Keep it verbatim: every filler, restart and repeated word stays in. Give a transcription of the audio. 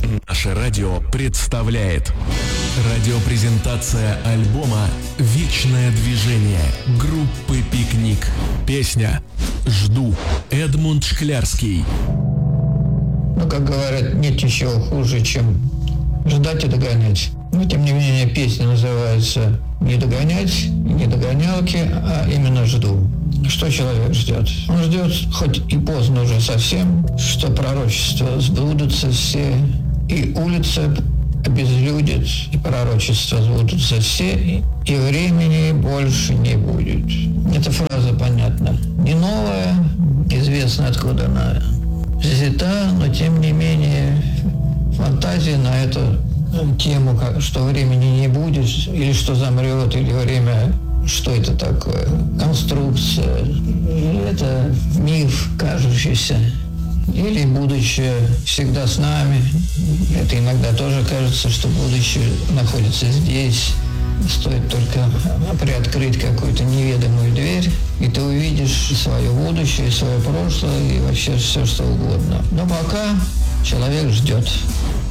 Наше радио представляет радиопрезентация альбома «Вечное движение» группы «Пикник». Песня «Жду». Эдмунд Шклярский. Ну, как говорят, нет ничего хуже, чем ждать и догонять. Но, тем не менее, песня называется «Не догонять», «Не догонялки», а именно «Жду». Что человек ждет? Он ждет, хоть и поздно уже совсем, что пророчества сбудутся все, и улица обезлюдит, и пророчества сбудутся все, и времени больше не будет. Эта фраза понятна. Не новая, известно откуда она взята, но тем не менее фантазия на эту тему, что времени не будет, или что замрет, или время, что это такое, конструкция, или это миф, кажущийся, или будущее всегда с нами. Это иногда тоже кажется, что будущее находится здесь. Стоит только приоткрыть какую-то неведомую дверь, и ты увидишь свое будущее, свое прошлое, и вообще все, что угодно. Но пока человек ждет.